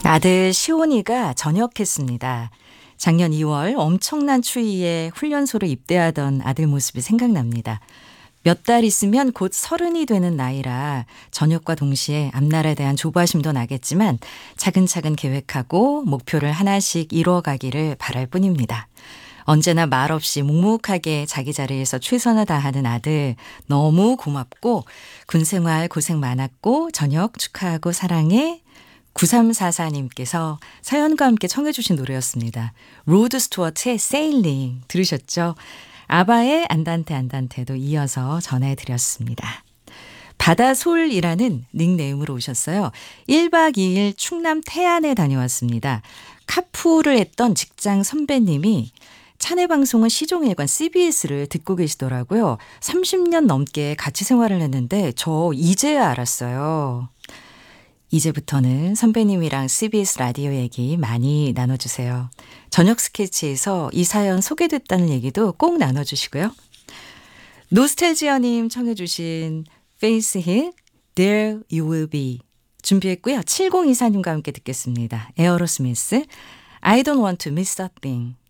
아들 시온이가 전역했습니다. 작년 2월 엄청난 추위에 훈련소로 입대하던 아들 모습이 생각납니다. 몇 달 있으면 곧 30이 되는 나이라 전역과 동시에 앞날에 대한 조바심도 나겠지만 차근차근 계획하고 목표를 하나씩 이루어가기를 바랄 뿐입니다. 언제나 말없이 묵묵하게 자기 자리에서 최선을 다하는 아들 너무 고맙고 군생활 고생 많았고 전역 축하하고 사랑해. 9344님께서 사연과 함께 청해 주신 노래였습니다. 로드 스튜어트의 세일링 들으셨죠? 아바의 안단테 안단테도 이어서 전해드렸습니다. 바다솔이라는 닉네임으로 오셨어요. 1박 2일 충남 태안에 다녀왔습니다. 카푸를 했던 직장 선배님이 차내 방송은 시종일관 CBS를 듣고 계시더라고요. 30년 넘게 같이 생활을 했는데 저 이제야 알았어요. 이제부터는 선배님이랑 CBS 라디오 얘기 많이 나눠주세요. 저녁 스케치에서 이 사연 소개됐다는 얘기도 꼭 나눠주시고요. 노스텔지어님 청해 주신 페이스 힛 There You Will Be 준비했고요. 7024님과 함께 듣겠습니다. 에어로스미스 I Don't Want to Miss a Thing.